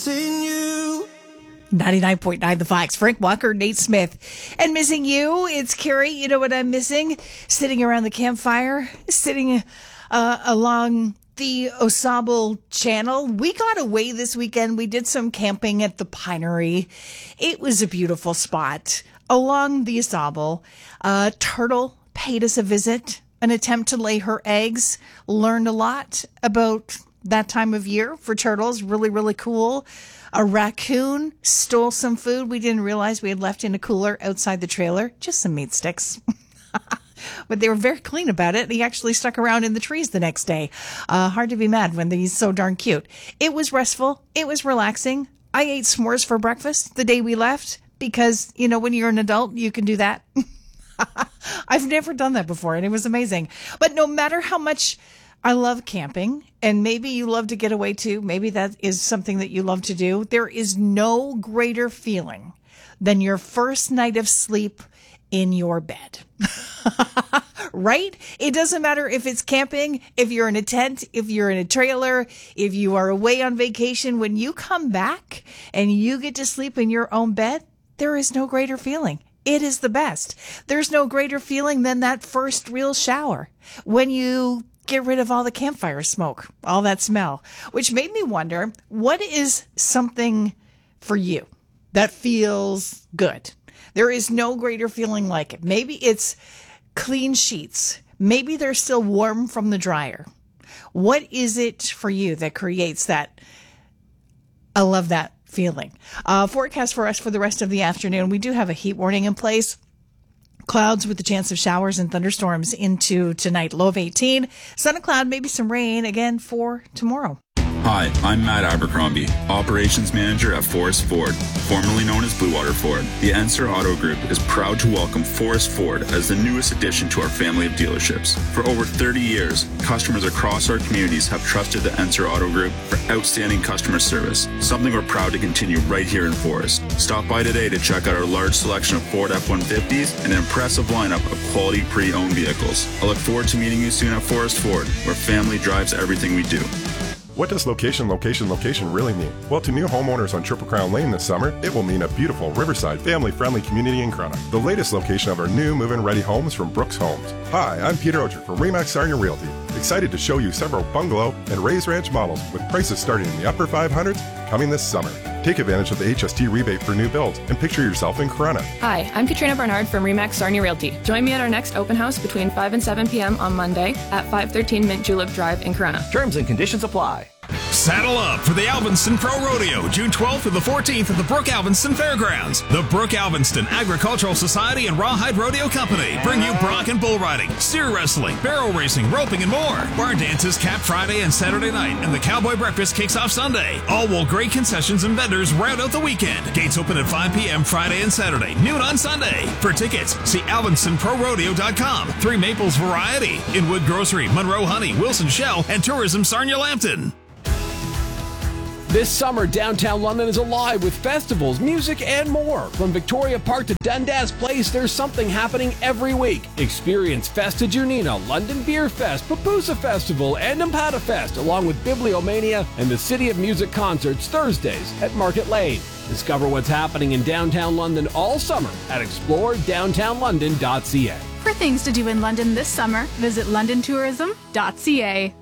Seen you. 99.9 The Fox. Frank Walker, Nate Smith. And missing you, it's Carrie. You know what I'm missing? Sitting around the campfire, sitting along the Osable Channel. We got away this weekend. We did some camping at the Pinery. It was a beautiful spot along the Osable. Turtle paid us a visit, an attempt to lay her eggs. Learned a lot about that time of year for turtles. Really, really cool. A raccoon stole some food we didn't realize we had left in a cooler outside the trailer. Just some meat sticks. But they were very clean about it. He actually stuck around in the trees the next day. Hard to be mad when he's so darn cute. It was restful. It was relaxing. I ate s'mores for breakfast the day we left because, you know, when you're an adult, you can do that. I've never done that before, and it was amazing. But no matter how much I love camping, and maybe you love to get away too, maybe that is something that you love to do, there is no greater feeling than your first night of sleep in your bed. Right? It doesn't matter if it's camping, if you're in a tent, if you're in a trailer, if you are away on vacation. When you come back and you get to sleep in your own bed, there is no greater feeling. It is the best. There's no greater feeling than that first real shower when you get rid of all the campfire smoke, all that smell, which made me wonder, what is something for you that feels good? There is no greater feeling like it. Maybe it's clean sheets. Maybe they're still warm from the dryer. What is it for you that creates that? I love that feeling. Forecast for us for the rest of the afternoon. We do have a heat warning in place. Clouds with the chance of showers and thunderstorms into tonight. Low of 18. Sun and cloud, maybe some rain again for tomorrow. Hi, I'm Matt Abercrombie, Operations Manager at Forest Ford, formerly known as Blue Water Ford. The Enser Auto Group is proud to welcome Forest Ford as the newest addition to our family of dealerships. For over 30 years, customers across our communities have trusted the Enser Auto Group for outstanding customer service, something we're proud to continue right here in Forest. Stop by today to check out our large selection of Ford F-150s and an impressive lineup of quality pre-owned vehicles. I look forward to meeting you soon at Forest Ford, where family drives everything we do. What does location really mean? Well, to new homeowners on Triple Crown Lane this summer, it will mean a beautiful riverside, family-friendly community in Corunna. The latest location of our new move-in ready homes from Brooks Homes. Hi, I'm Peter Oger from Remax Sarnia Realty. Excited to show you several bungalow and raised ranch models with prices starting in the upper 500s coming this summer. Take advantage of the HST rebate for new builds and picture yourself in Corunna. Hi, I'm Katrina Bernard from Remax Sarnia Realty. Join me at our next open house between 5 and 7 p.m. on Monday at 513 Mint Julep Drive in Corunna. Terms and conditions apply. Saddle up for the Alvinston Pro Rodeo, June 12th through the 14th at the Brooke Alvinston Fairgrounds. The Brooke Alvinston Agricultural Society and Rawhide Rodeo Company bring you bronc and bull riding, steer wrestling, barrel racing, roping, and more. Barn dances cap Friday and Saturday night, and the Cowboy Breakfast kicks off Sunday. All will great concessions and vendors round out the weekend. Gates open at 5 p.m. Friday and Saturday, noon on Sunday. For tickets, see AlvinstonProRodeo.com. Three Maples Variety, Inwood Grocery, Monroe Honey, Wilson Shell, and Tourism Sarnia Lambton. This summer, downtown London is alive with festivals, music, and more. From Victoria Park to Dundas Place, there's something happening every week. Experience Festa Junina, London Beer Fest, Papusa Festival, and Empata Fest, along with Bibliomania and the City of Music concerts Thursdays at Market Lane. Discover what's happening in downtown London all summer at exploredowntownlondon.ca. For things to do in London this summer, visit londontourism.ca.